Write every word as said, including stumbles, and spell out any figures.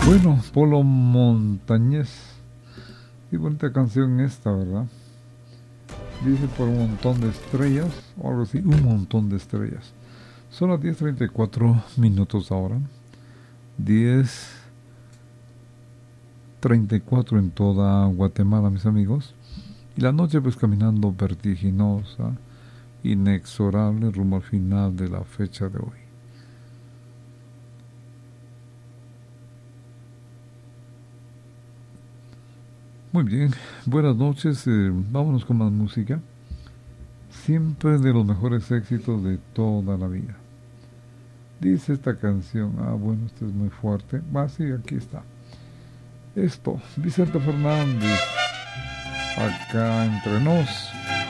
Bueno, Polo Montañés. Qué bonita canción esta, ¿verdad? Dice por un montón de estrellas, o algo así, un montón de estrellas. Son las diez treinta y cuatro minutos ahora. diez treinta y cuatro en toda Guatemala, mis amigos. Y la noche pues caminando vertiginosa, inexorable rumbo al final de la fecha de hoy. Muy bien, buenas noches, eh, vámonos con más música. Siempre de los mejores éxitos de toda la vida. Dice esta canción, ah bueno, esta es muy fuerte. Va, sí, aquí está. Esto, Vicente Fernández, acá entre nos.